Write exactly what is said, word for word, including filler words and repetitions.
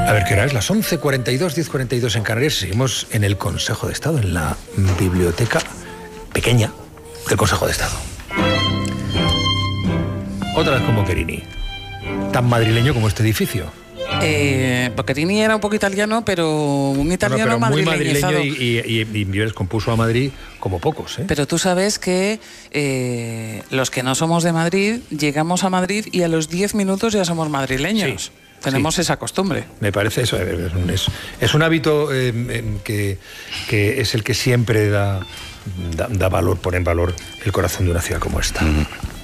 A ver, ¿qué hora es? Las once cuarenta y dos, diez cuarenta y dos en Canarias. Seguimos en el Consejo de Estado, en la biblioteca pequeña del Consejo de Estado. Otra vez con Boccherini. Tan madrileño como este edificio. Eh, Boccherini era un poco italiano, pero un italiano bueno, pero madrileñizado. muy madrileño y, y, y, y Vives compuso a Madrid como pocos, ¿eh? Pero tú sabes que eh, los que no somos de Madrid, llegamos a Madrid y a los diez minutos ya somos madrileños. Sí. Tenemos sí. esa costumbre. Me parece eso. Es un, es, es un hábito eh, que, que es el que siempre da, da, da valor, pone en valor el corazón de una ciudad como esta. Uh-huh.